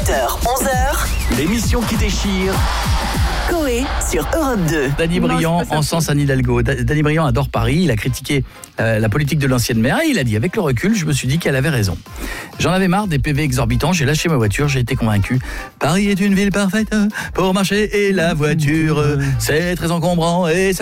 8h, 11h. L'émission qui déchire. Coé sur Europe 2. Danny Briand encense Anne Hidalgo. Danny Briand adore Paris. Il a critiqué la politique de l'ancienne maire et il a dit, avec le recul, je me suis dit qu'elle avait raison. J'en avais marre des PV exorbitants, j'ai lâché ma voiture, j'ai été convaincu. Paris est une ville parfaite pour marcher et la voiture, c'est très encombrant et ça